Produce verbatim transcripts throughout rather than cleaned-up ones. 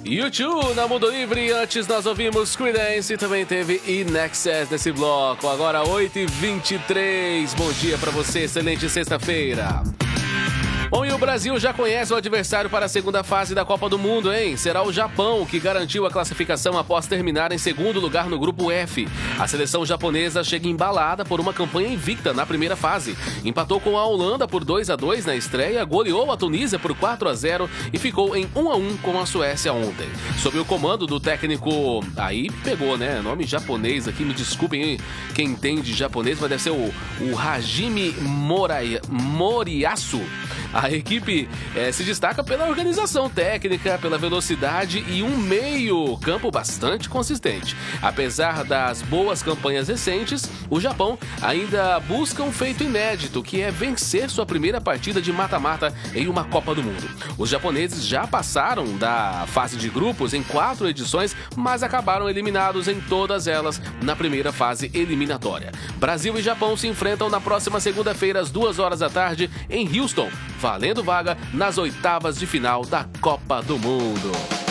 U dois na Mundo Livre, antes nós ouvimos Creedence e também teve In Excess nesse bloco. Agora oito e vinte e três, bom dia pra você, excelente sexta-feira. Bom, e o Brasil já conhece o adversário para a segunda fase da Copa do Mundo, hein? Será o Japão, que garantiu a classificação após terminar em segundo lugar no grupo F. A seleção japonesa chega embalada por uma campanha invicta na primeira fase. Empatou com a Holanda por dois a dois na estreia, goleou a Tunísia por quatro a zero e ficou em um a um com a Suécia ontem. Sob o comando do técnico... Aí pegou, né? Nome japonês aqui, me desculpem hein? Quem entende japonês, mas deve ser o, o Hajime Morai... Moriyasu. A equipe eh, se destaca pela organização técnica, pela velocidade e um meio-campo bastante consistente. Apesar das boas campanhas recentes, o Japão ainda busca um feito inédito, que é vencer sua primeira partida de mata-mata em uma Copa do Mundo. Os japoneses já passaram da fase de grupos em quatro edições, mas acabaram eliminados em todas elas na primeira fase eliminatória. Brasil e Japão se enfrentam na próxima segunda-feira, às duas horas da tarde, em Houston, valendo vaga nas oitavas de final da Copa do Mundo.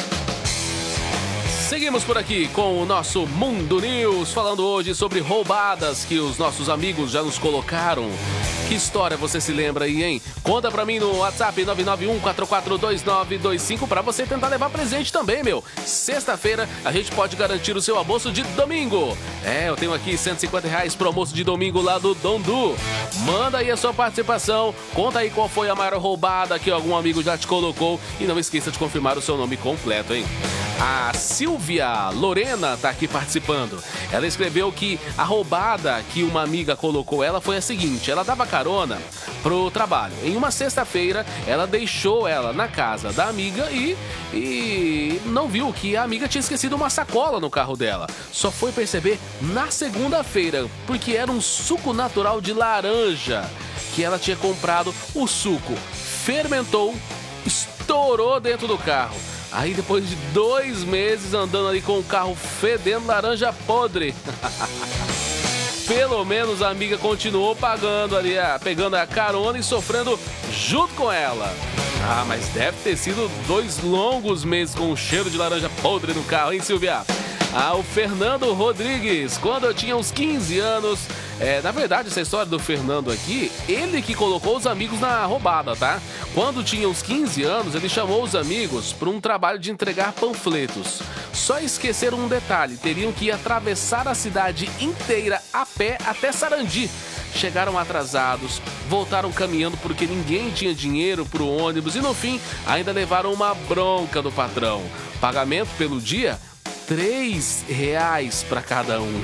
Seguimos por aqui com o nosso Mundo News, falando hoje sobre roubadas que os nossos amigos já nos colocaram. Que história você se lembra aí, hein? Conta pra mim no WhatsApp nove nove um quatro quatro dois nove dois cinco pra você tentar levar presente também, meu. Sexta-feira a gente pode garantir o seu almoço de domingo. É, eu tenho aqui cento e cinquenta reais pro almoço de domingo lá do Dondu. Manda aí a sua participação, conta aí qual foi a maior roubada que algum amigo já te colocou e não esqueça de confirmar o seu nome completo, hein? A Silvia Lorena tá aqui participando. Ela escreveu que a roubada que uma amiga colocou ela foi a seguinte: ela dava carona pro trabalho. Em uma sexta-feira, ela deixou ela na casa da amiga e, e não viu que a amiga tinha esquecido uma sacola no carro dela. Só foi perceber na segunda-feira, porque era um suco natural de laranja que ela tinha comprado. O suco fermentou, estourou dentro do carro. Aí depois de dois meses andando ali com o carro fedendo laranja podre. Pelo menos a amiga continuou pagando ali, pegando a carona e sofrendo junto com ela. Ah, mas deve ter sido dois longos meses com um cheiro de laranja podre no carro, hein, Silvia? Ah, o Fernando Rodrigues, quando eu tinha uns quinze anos... É, na verdade, essa história do Fernando aqui, ele que colocou os amigos na roubada, tá? Quando tinha uns quinze anos, ele chamou os amigos para um trabalho de entregar panfletos. Só esqueceram um detalhe, teriam que atravessar a cidade inteira a pé até Sarandi. Chegaram atrasados, voltaram caminhando porque ninguém tinha dinheiro pro ônibus e no fim ainda levaram uma bronca do patrão. Pagamento pelo dia? Três reais para cada um.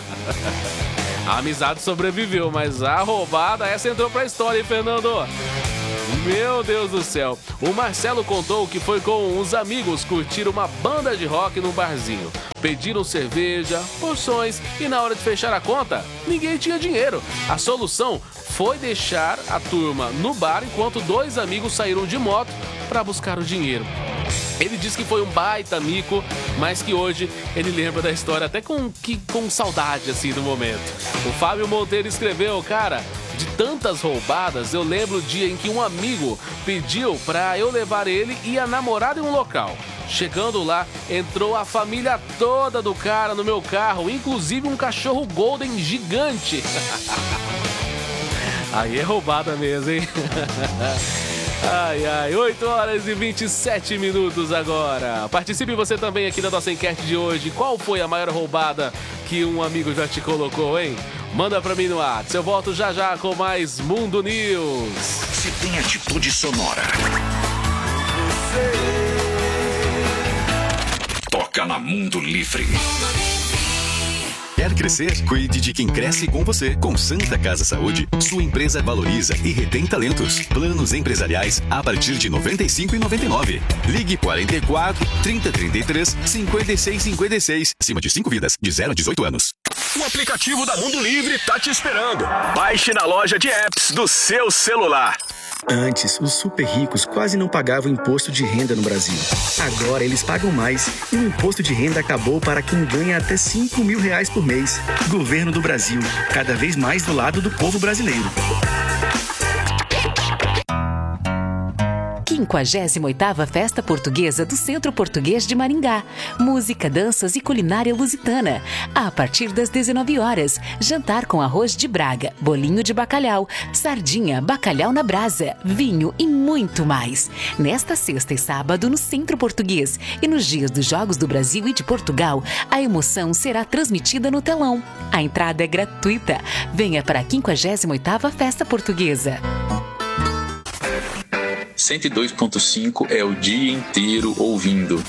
A amizade sobreviveu, mas a roubada, essa entrou pra história, hein, Fernando? Meu Deus do céu. O Marcelo contou que foi com os amigos curtir uma banda de rock num barzinho. Pediram cerveja, porções e na hora de fechar a conta, ninguém tinha dinheiro. A solução foi deixar a turma no bar enquanto dois amigos saíram de moto para buscar o dinheiro. Ele disse que foi um baita mico, mas que hoje ele lembra da história até com, que, com saudade assim do momento. O Fábio Monteiro escreveu, cara, de tantas roubadas, eu lembro o dia em que um amigo pediu pra eu levar ele e a namorada em um local. Chegando lá, entrou a família toda do cara no meu carro, inclusive um cachorro golden gigante. Aí é roubada mesmo, hein? Ai, ai, oito horas e vinte e sete minutos agora. Participe você também aqui da nossa enquete de hoje. Qual foi a maior roubada que um amigo já te colocou, hein? Manda pra mim no WhatsApp. Eu volto já já com mais Mundo News. Se tem atitude sonora. Toca na Mundo Livre. Quer crescer? Cuide de quem cresce com você. Com Santa Casa Saúde, sua empresa valoriza e retém talentos. Planos empresariais a partir de noventa e cinco reais e noventa e nove centavos. Ligue quarenta e quatro, trinta, trinta e três, cinquenta e seis, cinquenta e seis. Acima de cinco vidas, de zero a dezoito anos. O aplicativo da Mundo Livre tá te esperando. Baixe na loja de apps do seu celular. Antes, os super ricos quase não pagavam imposto de renda no Brasil. Agora eles pagam mais e o imposto de renda acabou para quem ganha até cinco mil reais por mês. Governo do Brasil, cada vez mais do lado do povo brasileiro. Que quinquagésima oitava Festa Portuguesa do Centro Português de Maringá. Música, danças e culinária lusitana. A partir das dezenove horas, jantar com arroz de Braga, bolinho de bacalhau, sardinha, bacalhau na brasa, vinho e muito mais. Nesta sexta e sábado, no Centro Português e nos dias dos Jogos do Brasil e de Portugal, a emoção será transmitida no telão. A entrada é gratuita. Venha para a quinquagésima oitava Festa Portuguesa. cento e dois ponto cinco é o dia inteiro ouvindo.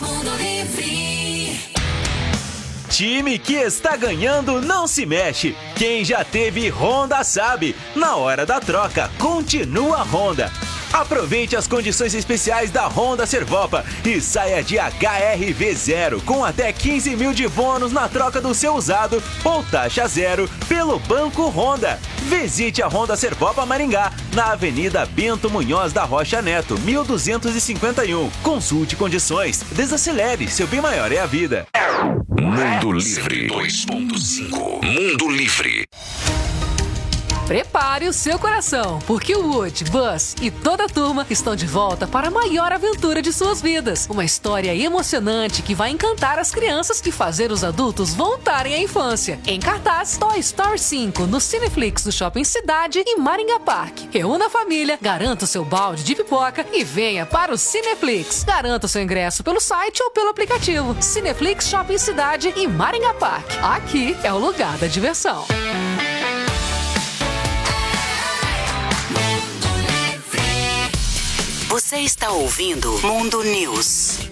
Time que está ganhando não se mexe. Quem já teve Honda sabe. Na hora da troca, continua Honda. Aproveite as condições especiais da Honda Servopa e saia de H R V zero com até quinze mil de bônus na troca do seu usado ou taxa zero pelo Banco Honda. Visite a Honda Servopa Maringá, na Avenida Bento Munhoz da Rocha Neto, mil duzentos e cinquenta e um. Consulte condições. Desacelere, seu bem maior é a vida. Mundo Livre dois ponto cinco. Mundo Livre. Prepare o seu coração, porque o Woody, Buzz e toda a turma estão de volta para a maior aventura de suas vidas. Uma história emocionante que vai encantar as crianças e fazer os adultos voltarem à infância. Em cartaz, Toy Story cinco, no Cineflix do Shopping Cidade e Maringá Park. Reúna a família, garanta o seu balde de pipoca e venha para o Cineflix. Garanta o seu ingresso pelo site ou pelo aplicativo. Cineflix Shopping Cidade e Maringá Park. Aqui é o lugar da diversão. Você está ouvindo Mundo News.